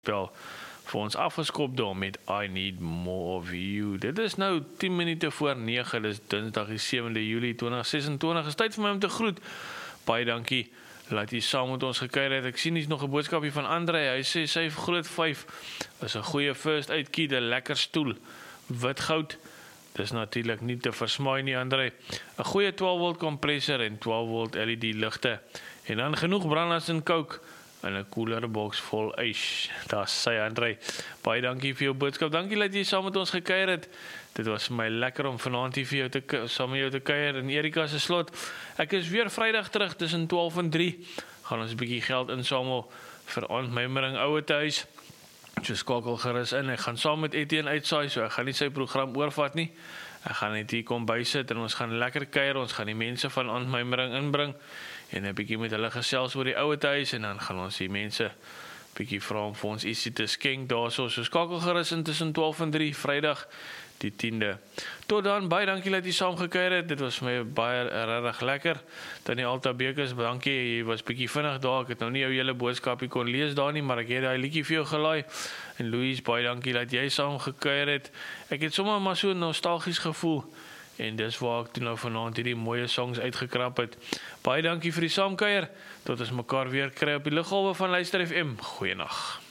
spel vir ons afgeskop daar met I Need More of You. Dit is nou 10 minute voor 9, dis Dinsdag die 7de Julie 2026. Is tyd vir my om te groet. Baie dankie dat jy saam met ons gekuier het. Ek sien hier's nog 'n boodskapie van Andre. Hy sê sy groot 5 is 'n goeie first aid kit, 'n lekker stoel, wit goud. Dis natuurlik nie te versmaai nie, Andre. 'n goeie 12V kompressor en 12V LED ligte. En dan genoeg brandlas en coke en 'n koelere boks vol ys. Daar sê Andre. Baie dankie vir jou boodskap. Dankie dat jy saam met ons gekuier het. Dit was vir my lekker om vanaand hier vir jou saam met jou te kuier in Erika se slot. Ek is weer Vrydag terug tussen 12 en 3. Gaan ons 'n bietjie geld insamel vir ontmemering ouer huis. So skakel gerus in. Ek gaan saam met Etienne uitsaai, so ek gaan nie sy program oorvat nie. Ek gaan net hier kom bysit en ons gaan lekker kuier. Ons gaan die mense van ontmemering inbring en 'n bietjie met hulle gesels oor die ouer huis en dan gaan ons die mense bietjie vra om vir ons ietsie te skenk daarso. So skakel gerus in tussen 12 en 3 Vrydag die 10de. Tot dan, baie dankie dat jy saam gekuier het. Dit was vir my baie regtig lekker. Tannie Alta Bekes, dankie. Jy was bietjie vinnig daar. Ek het nou nie jou hele boodskapie kon lees daar nie, maar ek het daai liedjie vir jou gelaai. En Louise, baie dankie dat jy saam gekuier het. Ek het sommer maar so nostalgies gevoel. En dis waar ek toe nou vanaand hierdie mooie songs uitgekrap het. Baie dankie vir die saamkuier. Tot ons mekaar weer kry op die luggolwe van Luister FM. Goeienaand.